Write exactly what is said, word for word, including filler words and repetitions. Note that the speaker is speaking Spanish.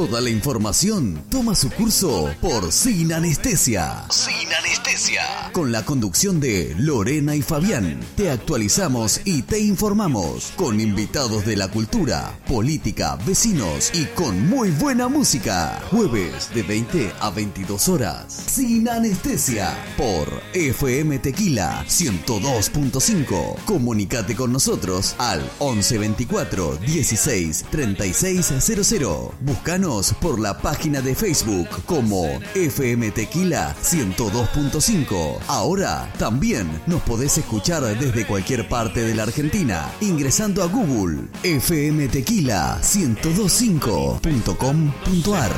Toda la información toma su curso por Sin Anestesia. Sin Anestesia. Con la conducción de Lorena y Fabián. Te actualizamos y te informamos con invitados de la cultura, política, vecinos y con muy buena música. Jueves de veinte a veintidós horas. Sin Anestesia por F M Tequila ciento dos punto cinco. Comunícate con nosotros al once veinticuatro dieciséis treinta y seis cero cero. Búscanos por la página de Facebook como F M Tequila ciento dos punto cinco. Ahora también nos podés escuchar desde cualquier parte de la Argentina ingresando a Google F M Tequila ciento dos punto cinco punto com punto ar.